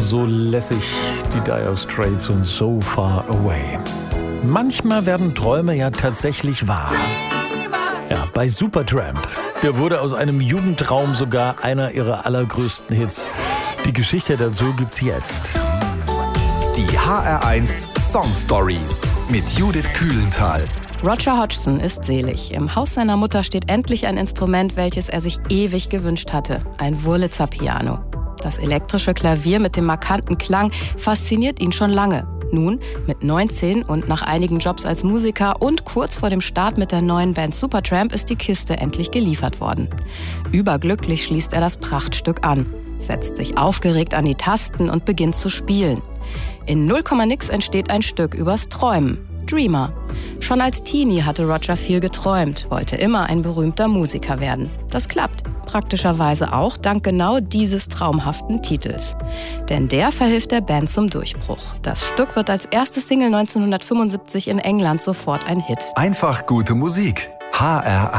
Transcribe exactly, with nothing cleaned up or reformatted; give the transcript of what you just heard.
so lässig, die Dire Straits und So Far Away. Manchmal werden Träume ja tatsächlich wahr. Ja, bei Supertramp. Hier wurde aus einem Jugendtraum sogar einer ihrer allergrößten Hits. Die Geschichte dazu gibt's jetzt. Die H R eins Song Stories mit Judith Kühlenthal. Roger Hodgson ist selig. Im Haus seiner Mutter steht endlich ein Instrument, welches er sich ewig gewünscht hatte. Ein Wurlitzer-Piano. Das elektrische Klavier mit dem markanten Klang fasziniert ihn schon lange. Nun, mit neunzehn und nach einigen Jobs als Musiker und kurz vor dem Start mit der neuen Band Supertramp ist die Kiste endlich geliefert worden. Überglücklich schließt er das Prachtstück an, setzt sich aufgeregt an die Tasten und beginnt zu spielen. In null Komma nix entsteht ein Stück übers Träumen. Dreamer. Schon als Teenie hatte Roger viel geträumt, wollte immer ein berühmter Musiker werden. Das klappt. Praktischerweise auch dank genau dieses traumhaften Titels. Denn der verhilft der Band zum Durchbruch. Das Stück wird als erste Single neunzehnhundertfünfundsiebzig in England sofort ein Hit. Einfach gute Musik. H R eins.